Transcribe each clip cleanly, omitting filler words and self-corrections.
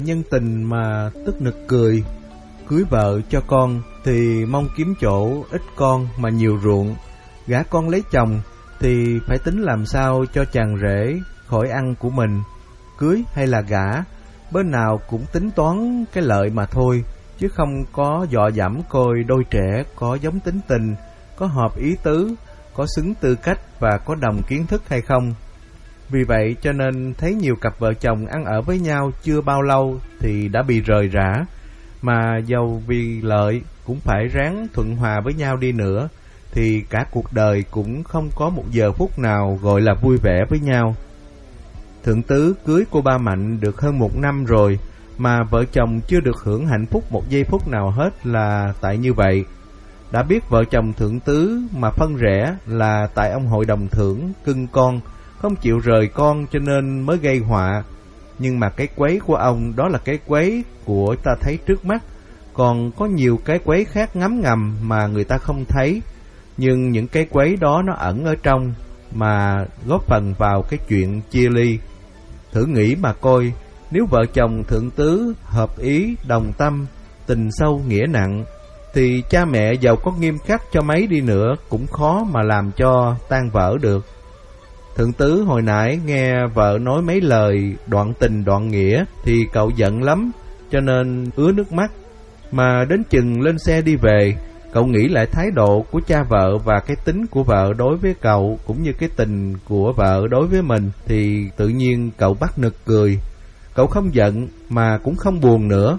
Nhân tình mà tức nực cười. Cưới vợ cho con thì mong kiếm chỗ ít con mà nhiều ruộng. Gả con lấy chồng thì phải tính làm sao cho chàng rể khỏi ăn của mình. Cưới hay là gả, bên nào cũng tính toán cái lợi mà thôi, chứ không có dọ dẫm coi đôi trẻ có giống tính tình, có hợp ý tứ, có xứng tư cách và có đồng kiến thức hay không. Vì vậy cho nên thấy nhiều cặp vợ chồng ăn ở với nhau chưa bao lâu thì đã bị rời rã, mà dầu vì lợi cũng phải ráng thuận hòa với nhau đi nữa, thì cả cuộc đời cũng không có một giờ phút nào gọi là vui vẻ với nhau. Thượng tứ cưới cô Ba Mạnh được hơn 1 năm rồi, mà vợ chồng chưa được hưởng hạnh phúc một giây phút nào hết là tại như vậy. Đã biết vợ chồng thượng tứ mà phân rẽ là tại ông hội đồng thưởng cưng con, không chịu rời con cho nên mới gây họa. Nhưng mà cái quấy của ông đó là cái quấy của ta thấy trước mắt, còn có nhiều cái quấy khác ngấm ngầm mà người ta không thấy. Nhưng những cái quấy đó nó ẩn ở trong mà góp phần vào cái chuyện chia ly. Thử nghĩ mà coi, nếu vợ chồng thượng tứ hợp ý, đồng tâm, tình sâu nghĩa nặng, thì cha mẹ giàu có nghiêm khắc cho mấy đi nữa cũng khó mà làm cho tan vỡ được. Thượng tứ hồi nãy nghe vợ nói mấy lời đoạn tình đoạn nghĩa thì cậu giận lắm, cho nên ứa nước mắt. Mà đến chừng lên xe đi về, cậu nghĩ lại thái độ của cha vợ và cái tính của vợ đối với cậu, cũng như cái tình của vợ đối với mình, thì tự nhiên cậu bắt nực cười. Cậu không giận mà cũng không buồn nữa.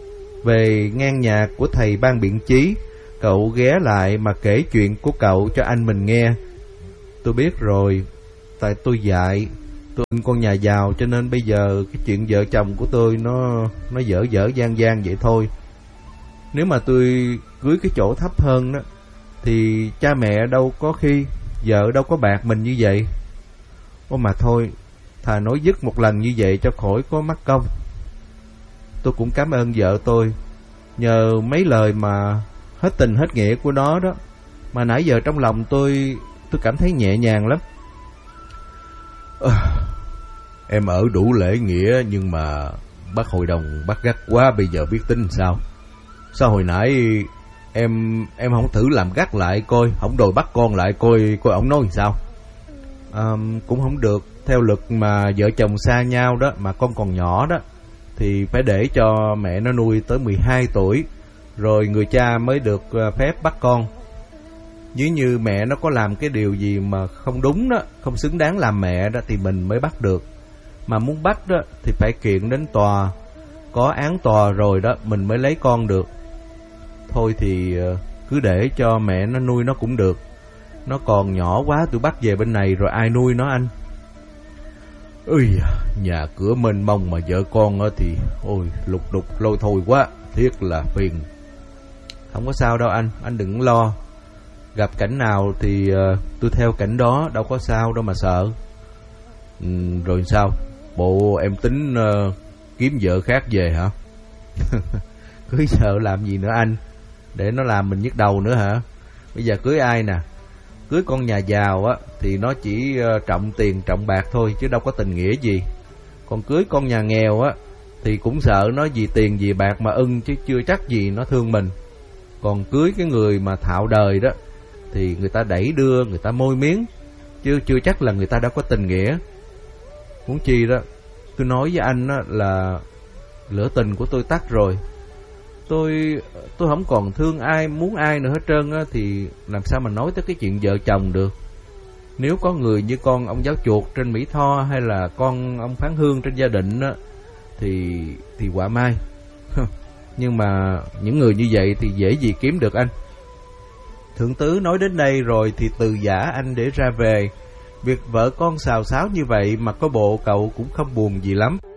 Về ngang nhà của thầy ban biện chí, cậu ghé lại mà kể chuyện của cậu cho anh mình nghe. Tôi biết rồi, tại tôi dại, tôi con nhà giàu cho nên bây giờ cái chuyện vợ chồng của tôi nó dở dở dang dang vậy thôi. Nếu mà tôi cưới cái chỗ thấp hơn đó thì cha mẹ đâu có khi, vợ đâu có bạc mình như vậy. Ô mà thôi, thà nói dứt một lần như vậy cho khỏi có mắc công. Tôi cũng cảm ơn vợ tôi, nhờ mấy lời mà hết tình hết nghĩa của nó đó, mà nãy giờ trong lòng tôi cảm thấy nhẹ nhàng lắm. Em ở đủ lễ nghĩa, nhưng mà bác hội đồng bác gắt quá, bây giờ biết tính sao? Sao hồi nãy em không thử làm gắt lại coi, không đòi bắt con lại coi ổng nói sao? Cũng không được. Theo luật mà vợ chồng xa nhau đó, mà con còn nhỏ đó, thì phải để cho mẹ nó nuôi tới 12 tuổi, rồi người cha mới được phép bắt con. Nếu như mẹ nó có làm cái điều gì mà không đúng đó, không xứng đáng làm mẹ đó, thì mình mới bắt được. Mà muốn bắt đó thì phải kiện đến tòa, có án tòa rồi đó mình mới lấy con được. Thôi thì cứ để cho mẹ nó nuôi nó cũng được. Nó còn nhỏ quá, tôi bắt về bên này rồi ai nuôi nó anh? Ui, nhà cửa mênh mông mà vợ con thì ôi lục đục lôi thôi quá, thiết là phiền. Không có sao đâu anh đừng lo. Gặp cảnh nào thì tôi theo cảnh đó, đâu có sao đâu mà sợ. Rồi sao? Bộ em tính kiếm vợ khác về hả? Cưới vợ làm gì nữa anh? Để nó làm mình nhức đầu nữa hả? Bây giờ cưới ai nè? Cưới con nhà giàu á thì nó chỉ trọng tiền trọng bạc thôi, chứ đâu có tình nghĩa gì. Còn cưới con nhà nghèo á thì cũng sợ nó vì tiền vì bạc mà ưng, chứ chưa chắc gì nó thương mình. Còn cưới cái người mà thạo đời đó thì người ta đẩy đưa, người ta môi miếng, chứ chưa chắc là người ta đã có tình nghĩa. Huống chi đó, tôi nói với anh đó là lửa tình của tôi tắt rồi. Tôi không còn thương ai, muốn ai nữa hết trơn á, thì làm sao mà nói tới cái chuyện vợ chồng được. Nếu có người như con ông giáo chuột trên Mỹ Tho, hay là con ông Phán Hương trên Gia Định á, thì quả mai. Nhưng mà những người như vậy thì dễ gì kiếm được anh. Thượng tứ nói đến đây rồi thì từ giã anh để ra về. Việc vợ con xào xáo như vậy mà có bộ cậu cũng không buồn gì lắm.